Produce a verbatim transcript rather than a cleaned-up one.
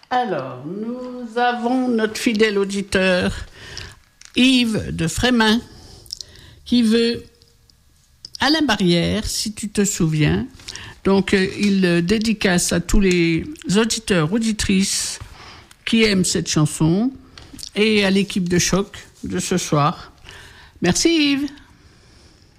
Alors, nous avons notre fidèle auditeur Yves de Frémin qui veut Alain Barrière, si tu te souviens. Donc, euh, il euh, dédicace à tous les auditeurs, auditrices qui aiment cette chanson et à l'équipe de Choc de ce soir. Merci Yves.